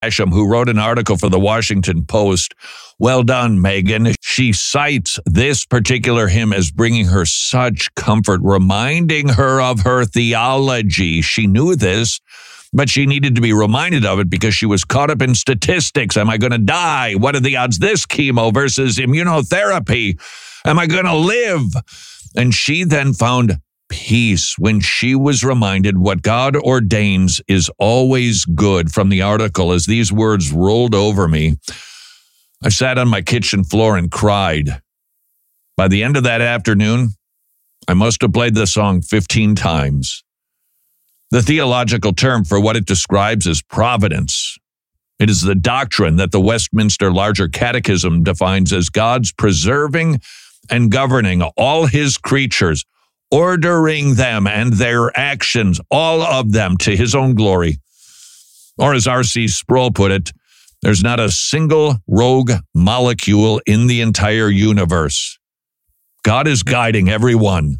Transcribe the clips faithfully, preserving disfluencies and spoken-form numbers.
Basham, who wrote an article for the Washington Post. Well done, Megan. She cites this particular hymn as bringing her such comfort, reminding her of her theology. She knew this, but she needed to be reminded of it because she was caught up in statistics. Am I going to die? What are the odds this chemo versus immunotherapy? Am I going to live? And she then found peace when she was reminded what God ordains is always good from the article. As these words rolled over me, I sat on my kitchen floor and cried. By the end of that afternoon, I must have played the song fifteen times. The theological term for what it describes is providence. It is the doctrine that the Westminster Larger Catechism defines as God's preserving and governing all his creatures, ordering them and their actions, all of them, to his own glory. Or as R C Sproul put it, there's not a single rogue molecule in the entire universe. God is guiding every one.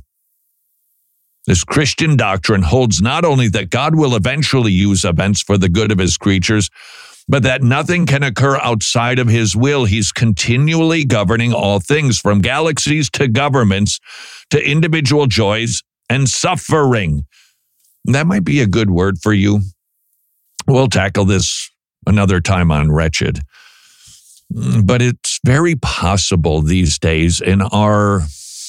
This Christian doctrine holds not only that God will eventually use events for the good of his creatures, but that nothing can occur outside of his will. He's continually governing all things, from galaxies to governments to individual joys and suffering. That might be a good word for you. We'll tackle this another time on Wretched. But it's very possible these days in our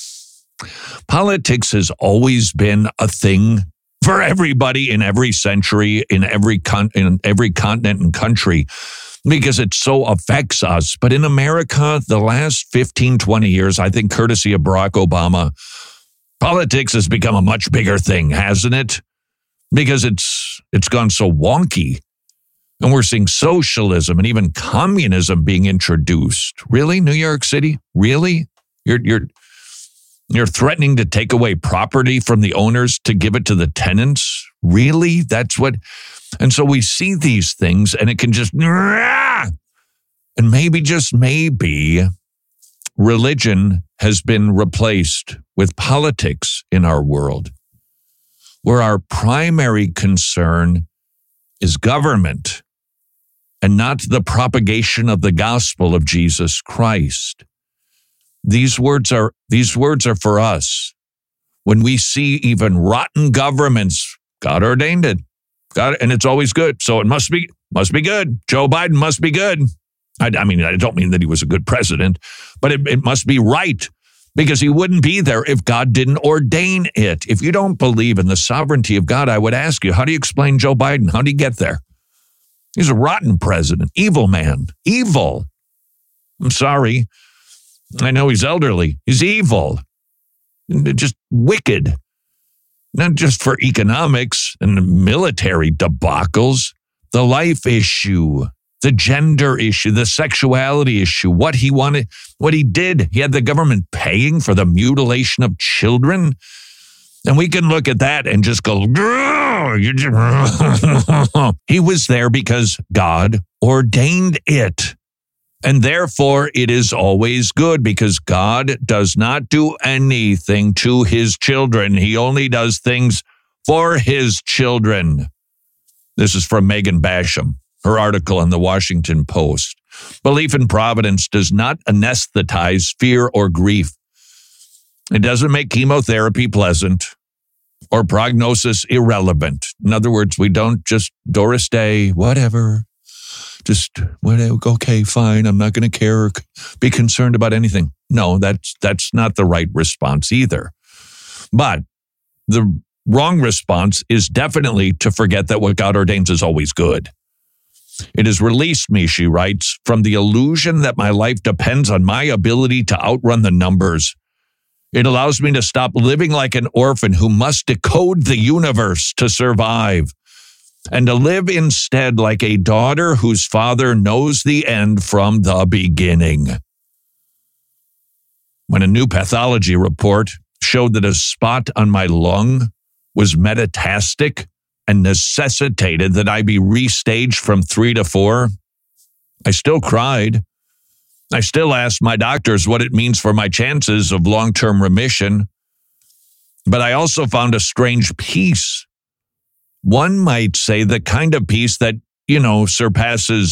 politics has always been a thing for everybody in every century, in every con- in every continent and country, because it so affects us. But in America, the last fifteen, twenty years, I think courtesy of Barack Obama, politics has become a much bigger thing, hasn't it? Because it's it's gone so wonky. And we're seeing socialism and even communism being introduced. Really, New York City? Really? You're you're You're threatening to take away property from the owners to give it to the tenants? Really? That's what... And so we see these things and it can just... And maybe, just maybe, religion has been replaced with politics in our world, where our primary concern is government and not the propagation of the gospel of Jesus Christ. These words are these words are for us. When we see even rotten governments, God ordained it. God, and it's always good. So it must be must be good. Joe Biden must be good. I, I mean, I don't mean that he was a good president, but it, it must be right, because he wouldn't be there if God didn't ordain it. If you don't believe in the sovereignty of God, I would ask you, how do you explain Joe Biden? How did he get there? He's a rotten president, evil man, evil. I'm sorry. I know he's elderly. He's evil. Just wicked. Not just for economics and military debacles. The life issue, the gender issue, the sexuality issue, what he wanted, what he did. He had the government paying for the mutilation of children. And we can look at that and just go, you just he was there because God ordained it. And therefore, it is always good, because God does not do anything to his children. He only does things for his children. This is from Megan Basham, her article in the Washington Post. Belief in providence does not anesthetize fear or grief. It doesn't make chemotherapy pleasant or prognosis irrelevant. In other words, we don't just Doris Day, whatever. Just, well, okay, fine, I'm not going to care or be concerned about anything. No, that's that's not the right response either. But the wrong response is definitely to forget that what God ordains is always good. It has released me, she writes, from the illusion that my life depends on my ability to outrun the numbers. It allows me to stop living like an orphan who must decode the universe to survive, and to live instead like a daughter whose father knows the end from the beginning. When a new pathology report showed that a spot on my lung was metastatic and necessitated that I be restaged from three to four, I still cried. I still asked my doctors what it means for my chances of long-term remission. But I also found a strange peace. One might say the kind of peace that you know, surpasses